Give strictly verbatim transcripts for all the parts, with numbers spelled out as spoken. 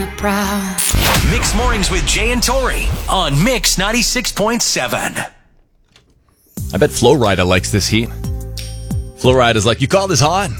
Proud. Mix Mornings with Jay and Tori on Mix ninety-six point seven. I bet Flo Rida likes this heat. Flo Rida's like, you call this hot?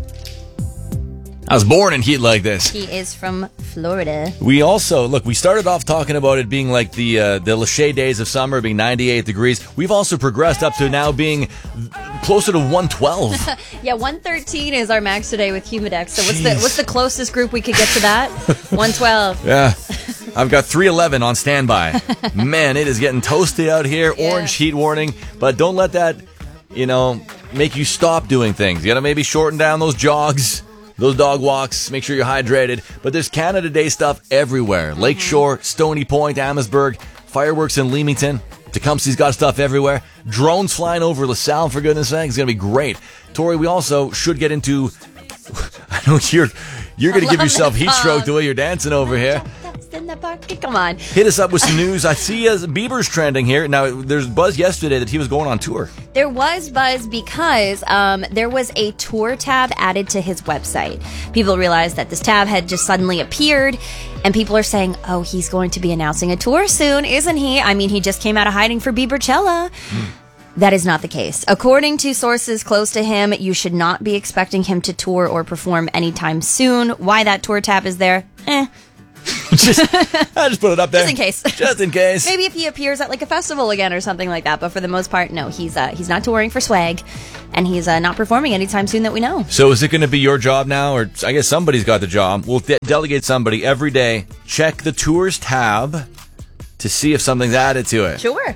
I was born in heat like this. He is from Florida. We also, look, we started off talking about it being like the uh, the Lachey days of summer, being ninety-eight degrees. We've also progressed up to now being closer to one twelve. Yeah, one thirteen is our max today with Humidex. So what's the what's the closest group we could get to that? one twelve. Yeah. I've got three eleven on standby. Man, it is getting toasty out here. Yeah. Orange heat warning. But don't let that, you know, make you stop doing things. You got to maybe shorten down those jogs, those dog walks. Make sure you're hydrated. But there's Canada Day stuff everywhere. Mm-hmm. Lakeshore, Stony Point, Amherstburg, fireworks in Leamington. Tecumseh's got stuff everywhere. Drones flying over LaSalle, for goodness sake. It's going to be great. Tori, we also should get into... I know you're you're going to give yourself heat stroke the way you're dancing over here. In the pocket. Come on. Hit us up with some news. I see uh, Bieber's trending here. Now, there's buzz yesterday that he was going on tour. There was buzz because um, there was a tour tab added to his website. People realized that this tab had just suddenly appeared, and people are saying, oh, he's going to be announcing a tour soon, isn't he? I mean, he just came out of hiding for Biebercella. Mm. That is not the case. According to sources close to him, you should not be expecting him to tour or perform anytime soon. Why that tour tab is there? Eh. just, I just put it up there. Just in case. Just in case. Maybe if he appears at like a festival again or something like that. But for the most part, no. He's uh, he's not touring for swag, and he's uh, not performing anytime soon that we know. So is it going to be your job now? Or I guess somebody's got the job. We'll de- delegate somebody every day. Check the tours tab to see if something's added to it. Sure.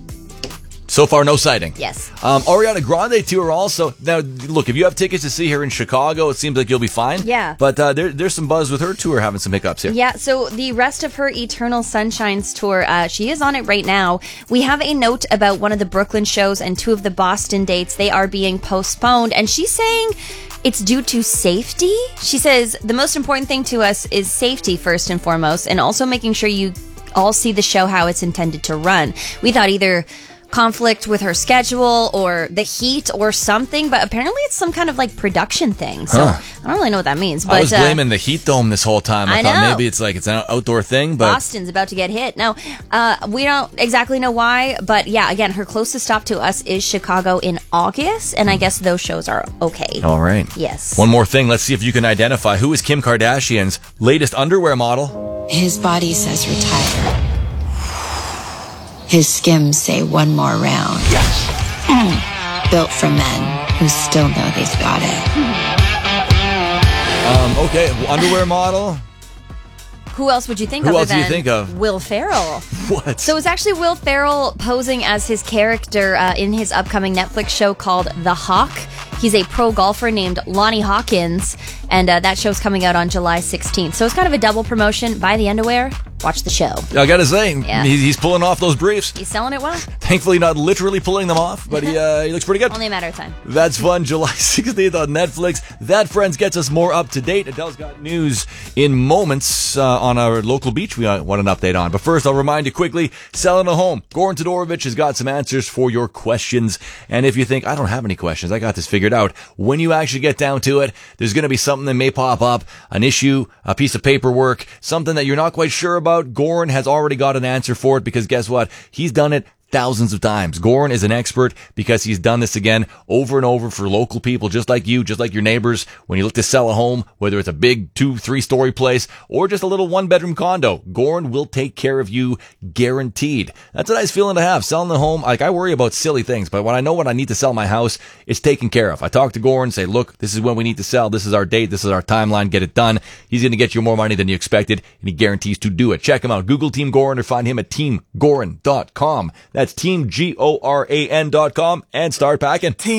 So far, no sighting. Yes. Um, Ariana Grande tour also. Now, look, if you have tickets to see her in Chicago, it seems like you'll be fine. Yeah. But uh, there, there's some buzz with her tour having some hiccups here. Yeah, so the rest of her Eternal Sunshines tour, uh, she is on it right now. We have a note about one of the Brooklyn shows and two of the Boston dates. They are being postponed, and she's saying it's due to safety. She says the most important thing to us is safety first and foremost, and also making sure you all see the show how it's intended to run. We thought either conflict with her schedule or the heat or something, but apparently it's some kind of like production thing. So huh. I don't really know what that means. But I was blaming uh, the heat dome this whole time. I, I thought know. maybe it's like it's an outdoor thing, but Boston's about to get hit. No, uh, we don't exactly know why, but yeah, again, her closest stop to us is Chicago in August, and I guess those shows are okay. All right. Yes. One more thing. Let's see if you can identify who is Kim Kardashian's latest underwear model. His body says retire. His skims say one more round. Yes. Mm. Built for men who still know they've got it. Um, okay, underwear model. Who else would you think Who of? else do you than think of? Will Ferrell. What? So it's actually Will Ferrell posing as his character uh, in his upcoming Netflix show called The Hawk. He's a pro golfer named Lonnie Hawkins, and uh, that show's coming out on July sixteenth. So it's kind of a double promotion. Buy the underwear, watch the show. I gotta say, yeah. he's, he's pulling off those briefs. He's selling it well. Thankfully, not literally pulling them off, but he uh, he looks pretty good. Only a matter of time. That's fun. July sixteenth on Netflix. That, friends, gets us more up to date. Adele's got news in moments uh, on our local beach we want an update on. But first, I'll remind you quickly, selling a home. Goran Todorovic has got some answers for your questions. And if you think, I don't have any questions, I got this figured out, when you actually get down to it, there's going to be something that may pop up, an issue, a piece of paperwork, something that you're not quite sure about. Goran has already got an answer for it because guess what? He's done it thousands of times. Goran is an expert because he's done this again over and over for local people just like you, just like your neighbors. When you look to sell a home, whether it's a big two, three story place or just a little one bedroom condo, Goran will take care of you guaranteed. That's a nice feeling to have. Selling the home, like I worry about silly things, but when I know when I need to sell my house, it's taken care of. I talk to Goran, say, look, this is when we need to sell. This is our date. This is our timeline. Get it done. He's going to get you more money than you expected and he guarantees to do it. Check him out. Google Team Goran or find him at team goran dot com. That's team G O R A N dot com and start packing. Team